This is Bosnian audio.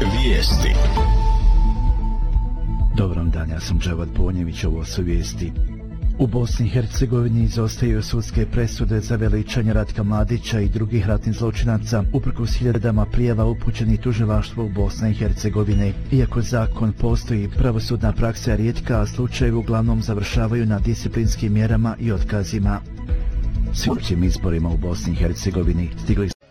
Vijesti. Dobrom dan, ja sam Dževad Bonjević, ovo su vijesti. U Bosni i Hercegovini izostaju sudske presude za veličanje Ratka Mladića i drugih ratnih zločinaca, uprkos hiljadama prijava upućenih tužilaštvu u Bosne i Hercegovine. Iako zakon postoji, pravosudna praksa je rijetka, a slučajevi uglavnom završavaju na disciplinskim mjerama i otkazima. S općim izborima u Bosni i Hercegovini stigli